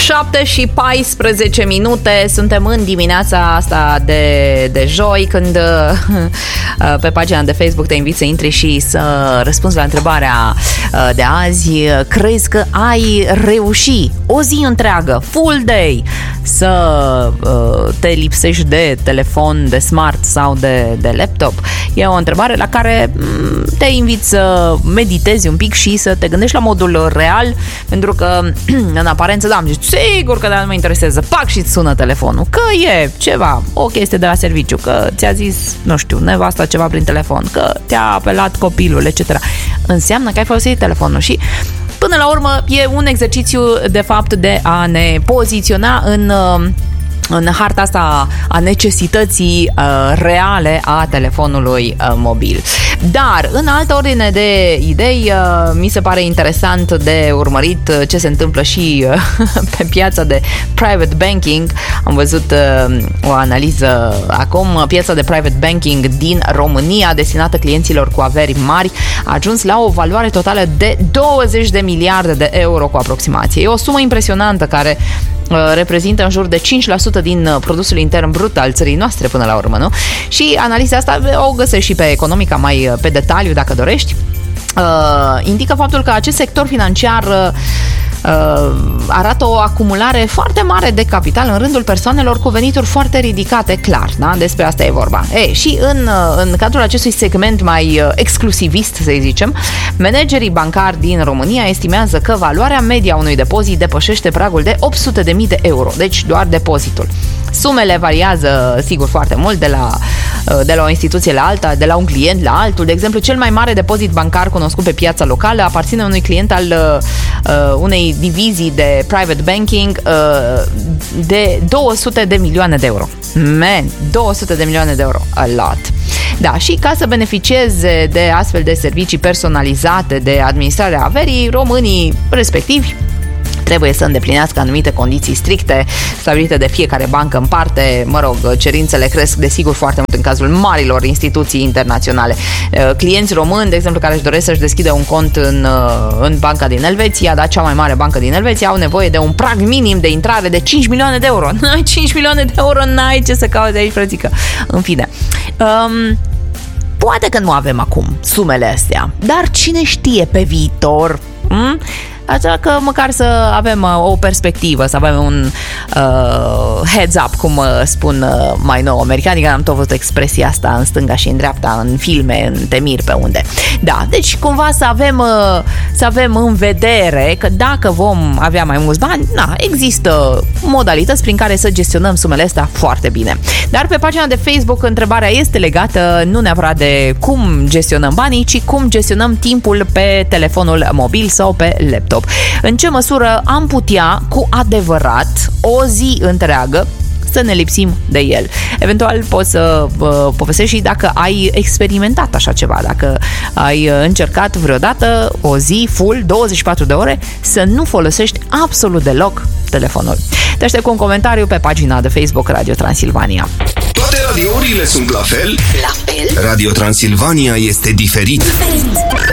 7:14, suntem în dimineața asta de joi, când pe pagina de Facebook te invit să intri și să răspunzi la întrebarea de azi. Crezi că ai reuși o zi întreagă, full day, să te lipsești de telefon, de smart sau de laptop? E o întrebare la care te invit să meditezi un pic și să te gândești la modul real, pentru că în aparență, da, am zis, sigur că nu mă interesează, pac, și-ți sună telefonul, că e ceva, o chestie de la serviciu, că ți-a zis, nu știu, nevasta ceva prin telefon, că te-a apelat copilul, etc. Înseamnă că ai folosit telefonul și până la urmă e un exercițiu de fapt de a ne poziționa în harta asta a necesității reale a telefonului mobil. Dar, în altă ordine de idei, mi se pare interesant de urmărit ce se întâmplă și pe piața de private banking. Am văzut o analiză acum. Piața de private banking din România, destinată clienților cu averi mari, a ajuns la o valoare totală de 20 de miliarde de euro cu aproximație. E o sumă impresionantă care reprezintă în jur de 5% din produsul intern brut al țării noastre până la urmă, nu? Și analiza asta o găsești și pe Economica mai pe detaliu dacă dorești. Indică faptul că acest sector financiar arată o acumulare foarte mare de capital în rândul persoanelor cu venituri foarte ridicate, clar, da? Despre asta e vorba. Și în cadrul acestui segment mai exclusivist, să zicem, managerii bancari din România estimează că valoarea media a unui depozit depășește pragul de 800.000 de euro, deci doar depozitul. Sumele variază, sigur, foarte mult de la o instituție la alta, de la un client la altul. De exemplu, cel mai mare depozit bancar cunoscut pe piața locală aparține unui client al unei divizii de private banking de 200 de milioane de euro. 200 de milioane de euro. A lot. Da, și ca să beneficieze de astfel de servicii personalizate de administrarea averii, românii respectivi trebuie să îndeplinească anumite condiții stricte stabilite de fiecare bancă în parte. Mă rog, cerințele cresc desigur foarte mult în cazul marilor instituții internaționale. Clienți români, de exemplu, care își doresc să-și deschidă un cont în banca din Elveția, cea mai mare bancă din Elveția, au nevoie de un prag minim de intrare de 5 milioane de euro. N-ai 5 milioane de euro, n-ai ce să cauți aici, frățică. În fine. Poate că nu avem acum sumele astea, dar cine știe pe viitor? Așa că măcar să avem o perspectivă, să avem un heads up, cum spun mai nou americanii, că am tot văzut expresia asta în stânga și în dreapta, în filme, în temir, pe unde. Da, deci cumva să avem în vedere că dacă vom avea mai mulți bani, există modalități prin care să gestionăm sumele astea foarte bine. Dar pe pagina de Facebook întrebarea este legată nu neapărat de cum gestionăm banii, ci cum gestionăm timpul pe telefonul mobil sau pe laptop. În ce măsură am putea cu adevărat o zi întreagă să ne lipsim de el. Eventual poți să povestești și dacă ai experimentat așa ceva, dacă ai încercat vreodată o zi full, 24 de ore, să nu folosești absolut deloc telefonul. Te aștept cu un comentariu pe pagina de Facebook Radio Transilvania. Toate radiourile sunt la fel? La fel? Radio Transilvania este diferit.